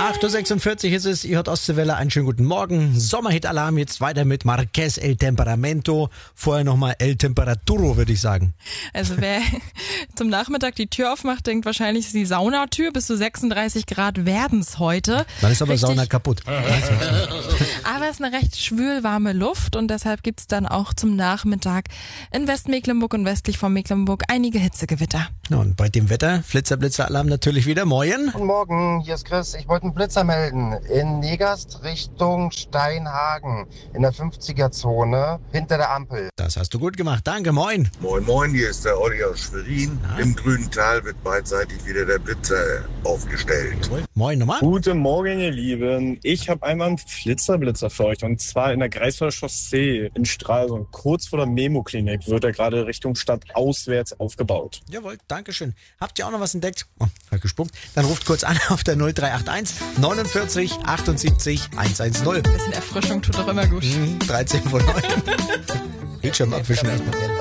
8.46 Uhr ist es, ihr hört Ostseewelle, einen schönen guten Morgen. Sommerhit-Alarm, jetzt weiter mit Marquez El Temperamento. Vorher nochmal El Temperaturo, würde ich sagen. Also wer zum Nachmittag die Tür aufmacht, denkt wahrscheinlich, es ist die Saunatür. Bis zu 36 Grad werden's heute. Dann ist aber Richtig. Sauna kaputt. Aber es ist eine recht schwülwarme Luft und deshalb gibt's dann auch zum Nachmittag in Westmecklenburg und westlich von Mecklenburg einige Hitzegewitter. Ja, und bei dem Wetter, Blitzer-Alarm natürlich wieder. Moin. Guten Morgen, hier ist Chris. Ich wollte einen Blitzer melden. In Negast Richtung Steinhagen in der 50er-Zone hinter der Ampel. Das hast du gut gemacht. Danke, moin. Moin Moin, hier ist der Olli aus Schwerin. Im grünen Tal wird beidseitig wieder der Blitzer aufgestellt. Moin nochmal. Guten Morgen, ihr Lieben. Ich habe einmal einen Flitzer für euch. Und zwar in der Greifswalder Chaussee in Stralsund. Kurz vor der Memo-Klinik wird er gerade Richtung Stadt auswärts aufgebaut. Jawohl, Dankeschön. Habt ihr auch noch was entdeckt? Oh, hat gespuckt. Dann ruft kurz an auf der 0381 49 78 110. Bisschen Erfrischung tut doch immer gut. 13 von 9. Bildschirm abwischen erstmal.